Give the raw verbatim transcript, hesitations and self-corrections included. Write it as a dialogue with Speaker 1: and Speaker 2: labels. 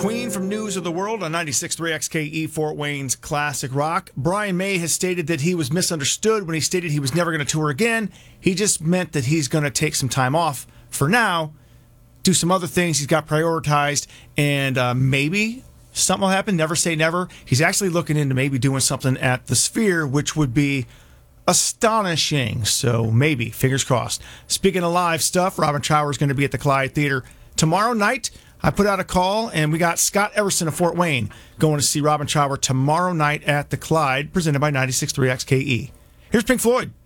Speaker 1: Queen from News of the World on ninety-six point three X K E, Fort Wayne's Classic Rock. Brian May has stated that he was misunderstood when he stated he was never going to tour again. He just meant that he's going to take some time off for now, do some other things he's got prioritized, and uh, maybe something will happen. Never say never. He's actually looking into maybe doing something at the Sphere, which would be astonishing. So maybe, fingers crossed. Speaking of live stuff, Robin Trower is going to be at the Clyde Theater tomorrow night. I put out a call, and we got Scott Everson of Fort Wayne going to see Robin Trower tomorrow night at the Clyde, presented by ninety-six point three X K E. Here's Pink Floyd.